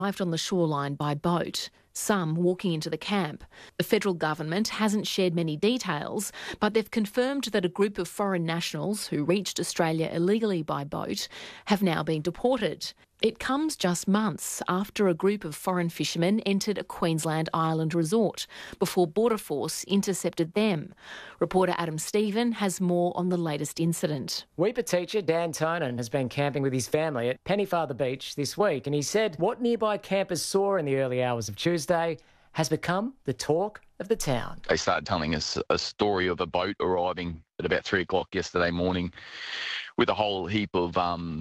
arrived on the shoreline by boat, some walking into the camp. The federal government hasn't shared many details, but they've confirmed that a group of foreign nationals who reached Australia illegally by boat have now been deported. It comes just months after a group of foreign fishermen entered a Queensland island resort before Border Force intercepted them. Reporter Adam Stephen has more on the latest incident. Weipa teacher Dan Tonin has been camping with his family at Pennyfather Beach this week, and he said what nearby campers saw in the early hours of Tuesday has become the talk of the town. They started telling us a story of a boat arriving at about 3 o'clock yesterday morning with a whole heap of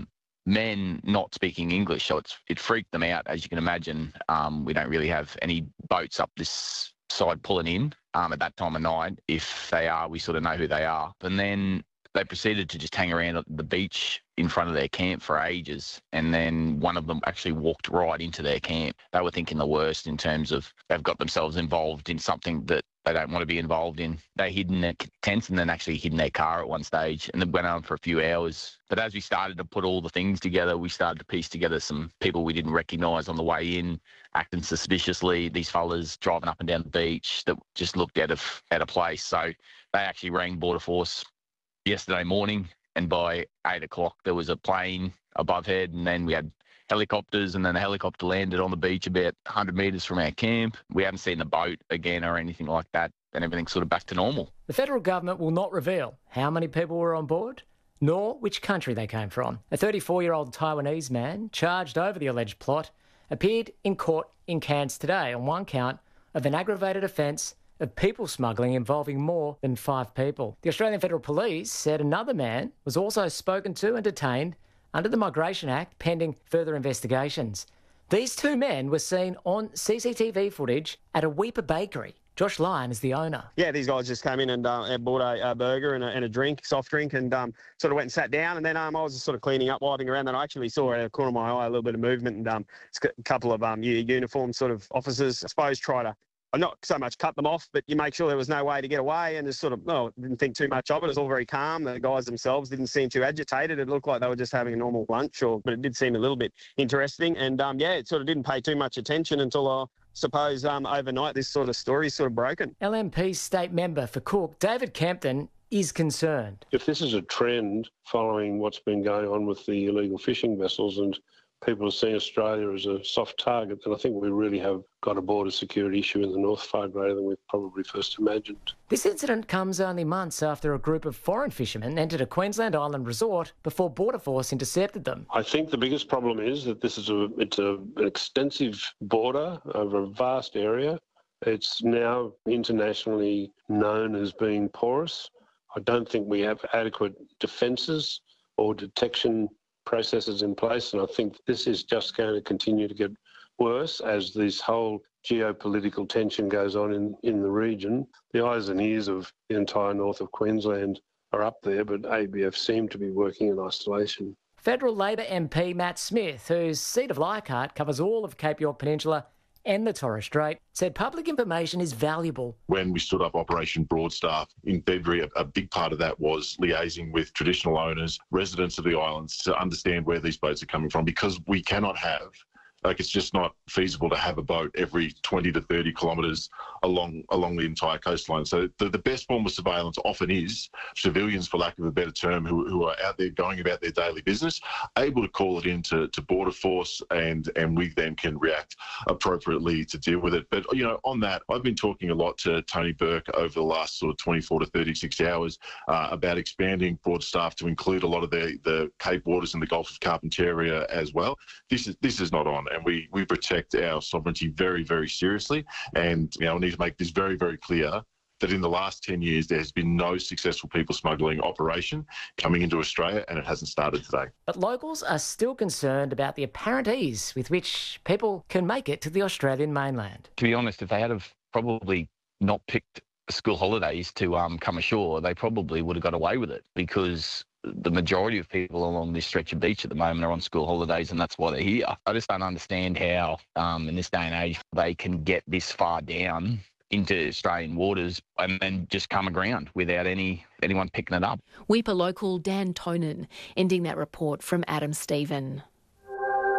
men not speaking English, so it freaked them out. As you can imagine, we don't really have any boats up this side pulling in at that time of night. If they are, we sort of know who they are. And then they proceeded to just hang around at the beach in front of their camp for ages, and then one of them actually walked right into their camp. They were thinking the worst in terms of they've got themselves involved in something that they don't want to be involved in. They hid in their tents and then actually hid in their car at one stage, and it went on for a few hours. But as we started to put all the things together, we started to piece together some people we didn't recognise on the way in, acting suspiciously, these fellas driving up and down the beach that just looked out of place. So they actually rang Border Force yesterday morning, and by 8 o'clock there was a plane above head, and then we had helicopters, and then the helicopter landed on the beach about 100 metres from our camp. We haven't seen the boat again or anything like that, and everything's sort of back to normal. The federal government will not reveal how many people were on board, nor which country they came from. A 34-year-old Taiwanese man charged over the alleged plot appeared in court in Cairns today on one count of an aggravated offence of people smuggling involving more than 5 people. The Australian Federal Police said another man was also spoken to and detained under the Migration Act pending further investigations. These 2 men were seen on CCTV footage at a Weipa bakery. Josh Lyon is the owner. Yeah, these guys just came in and bought a burger and a drink, soft drink, and sort of went and sat down. And then I was just sort of cleaning up, wiping around, and I actually saw out of the corner of my eye a little bit of movement, and a couple of uniformed sort of officers, I suppose, try to not so much cut them off, but you make sure there was no way to get away, and just sort of, didn't think too much of it. It was all very calm. The guys themselves didn't seem too agitated. It looked like they were just having a normal lunch, but it did seem a little bit interesting. And it sort of didn't pay too much attention until I suppose overnight this sort of story is sort of broken. LNP state member for Cook, David Kempton, is concerned. If this is a trend following what's been going on with the illegal fishing vessels and people are seeing Australia as a soft target, then I think we really have got a border security issue in the north far greater than we've probably first imagined. This incident comes only months after a group of foreign fishermen entered a Queensland island resort before Border Force intercepted them. I think the biggest problem is that this is an extensive border over a vast area. It's now internationally known as being porous. I don't think we have adequate defences or detection processes in place, and I think this is just going to continue to get worse as this whole geopolitical tension goes on in the region. The eyes and ears of the entire north of Queensland are up there, but ABF seem to be working in isolation. Federal Labor MP Matt Smith, whose seat of Leichhardt covers all of Cape York Peninsula and the Torres Strait, said public information is valuable. When we stood up Operation Broadstaff in February, a big part of that was liaising with traditional owners, residents of the islands, to understand where these boats are coming from, because we cannot have, it's just not feasible to have a boat every 20 to 30 kilometres along the entire coastline. So the best form of surveillance often is civilians, for lack of a better term, who are out there going about their daily business, able to call it in to Border Force, and we then can react appropriately to deal with it. But, on that, I've been talking a lot to Tony Burke over the last sort of 24 to 36 hours about expanding Broadstaff to include a lot of the Cape waters and the Gulf of Carpentaria as well. This is not on. And we protect our sovereignty very, very seriously. And I need to make this very, very clear that in the last 10 years, there has been no successful people smuggling operation coming into Australia, and it hasn't started today. But locals are still concerned about the apparent ease with which people can make it to the Australian mainland. To be honest, if they had have probably not picked school holidays to come ashore, they probably would have got away with it, because the majority of people along this stretch of beach at the moment are on school holidays, and that's why they're here. I just don't understand how, in this day and age, they can get this far down into Australian waters and then just come aground without anyone picking it up. Weipa local Dan Tonin ending that report from Adam Stephen.